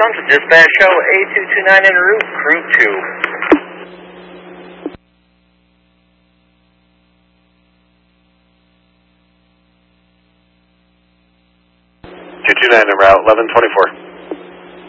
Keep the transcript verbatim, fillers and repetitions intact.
Central Dispatch, show A two two nine en route, crew two. two two nine en route, eleven twenty-four.